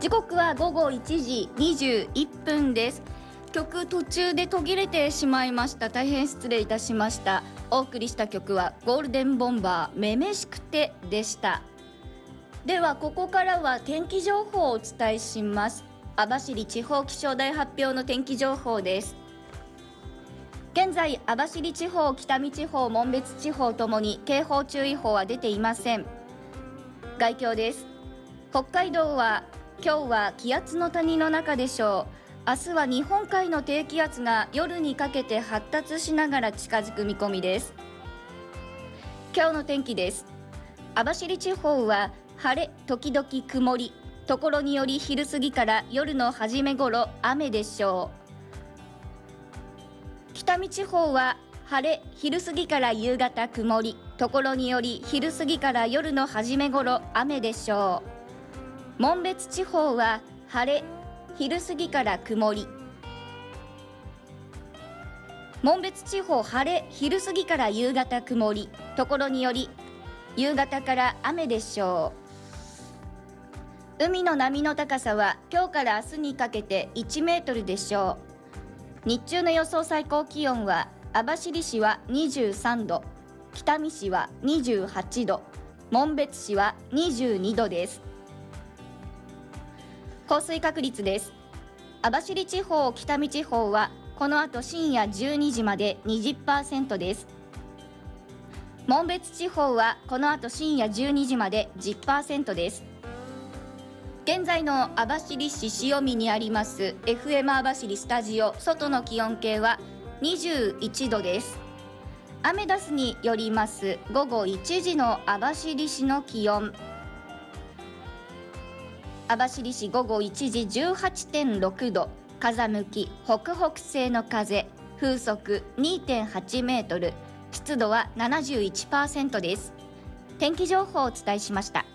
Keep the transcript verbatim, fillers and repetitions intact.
時刻は午後いちじにじゅういっぷんです。曲途中で途切れてしまいました。大変失礼いたしました。お送りした曲はゴールデンボンバーめめしくてでした。ではここからは天気情報をお伝えします。網走地方気象台発表の天気情報です。現在網走地方、北見地方、紋別地方ともに警報注意報は出ていません。概況です。北海道は今日は気圧の谷の中でしょう。明日は日本海の低気圧が夜にかけて発達しながら近づく見込みです。今日の天気です。網走地方は晴れ時々曇り、ところにより昼過ぎから夜の初め頃雨でしょう。北見地方は晴れ昼過ぎから夕方曇り、ところにより昼過ぎから夜の初め頃雨でしょう。紋別地方は晴れ昼過ぎから曇り、紋別地方晴れ昼過ぎから夕方曇り、ところにより夕方から雨でしょう。海の波の高さは今日から明日にかけていちメートルでしょう。日中の予想最高気温は網走市はにじゅうさんど、北見市はにじゅうはちど、紋別市はにじゅうにどです。降水確率です。網走地方、北見地方はこの後深夜じゅうにじまで にじゅっパーセント です。紋別地方はこの後深夜じゅうにじまで じゅっパーセント です。現在の網走市塩見にあります エフエム 網走スタジオ、外の気温計はにじゅういちどです。アメダスによります午後いちじの網走市の気温、網走市午後いちじ じゅうはちてんろくど、風向き北北西の風、風速 にてんはちメートル、湿度は ななじゅういちパーセント です。天気情報をお伝えしました。